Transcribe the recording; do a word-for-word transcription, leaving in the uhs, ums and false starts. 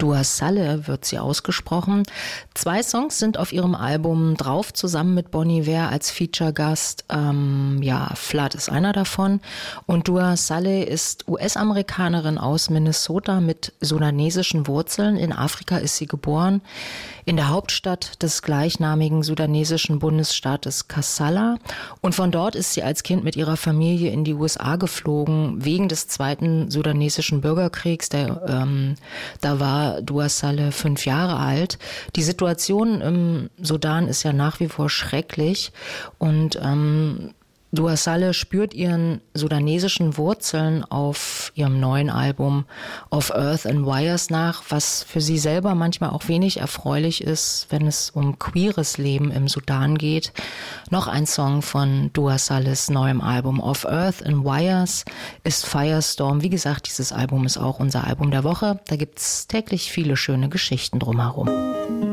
Dua Saleh wird sie ausgesprochen. Zwei Songs sind auf ihrem Album drauf, zusammen mit Bon Iver als Feature-Gast. Ähm, ja, Flood ist einer davon. Und Dua Saleh ist U S-Amerikanerin aus Minnesota mit sudanesischen Wurzeln. In Afrika ist sie geboren, in der Hauptstadt des gleichnamigen sudanesischen Bundesstaates Kassala. Und von dort ist sie als Kind mit ihrer Familie in die U S A geflogen, wegen des zweiten sudanesischen Bürgerkriegs. Der, ähm, da war Dua Saleh fünf Jahre alt. Die Situation im Sudan ist ja nach wie vor schrecklich und ähm, Dua Saleh spürt ihren sudanesischen Wurzeln auf ihrem neuen Album Of Earth and Wires nach, was für sie selber manchmal auch wenig erfreulich ist, wenn es um queeres Leben im Sudan geht. Noch ein Song von Dua Salehs neuem Album Of Earth and Wires ist Firestorm. Wie gesagt, dieses Album ist auch unser Album der Woche. Da gibt's täglich viele schöne Geschichten drumherum.